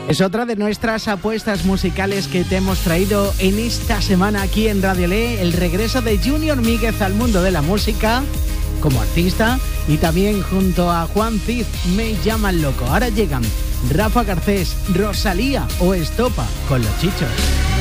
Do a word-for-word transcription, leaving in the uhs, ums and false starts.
Es otra de nuestras apuestas musicales que te hemos traído en esta semana aquí en Radio Le, el regreso de Junior Míguez al mundo de la música como artista y también junto a Juan Cid, Me llaman loco. Ahora llegan Rafa Garcés, Rosalía o Estopa con Los Chichos.